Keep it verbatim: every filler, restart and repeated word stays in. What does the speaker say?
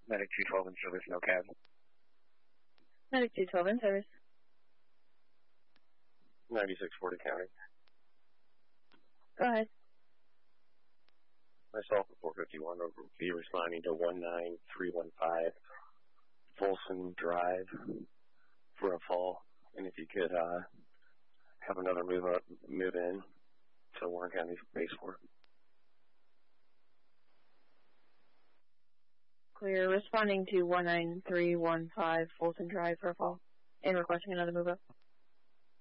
Medic two twelve in service, no cab. Medic two twelve in service. ninety-six forty County. Go ahead. Myself at four fifty-one over be responding to one nine three one five Folsom Drive for a fall. And if you could uh, have another move up, move in to Warren County base four. Clear. Responding to one nine three one five Fulton Drive for a fall and requesting another move up.